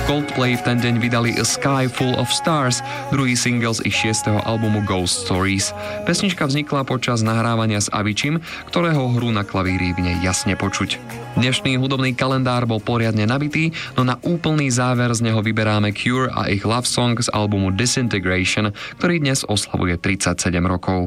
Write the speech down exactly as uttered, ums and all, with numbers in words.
Coldplay v ten deň vydali A Sky Full of Stars, druhý single z ich šiesteho albumu Ghost Stories. Pesnička vznikla počas nahrávania s Aviciim, ktorého hru na klavíri v nej jasne počuť. Dnešný hudobný kalendár bol poriadne nabitý, no na úplný záver z neho vyberáme Cure a ich love song z albumu Disintegration, ktorý dnes oslavuje tridsaťsedem rokov.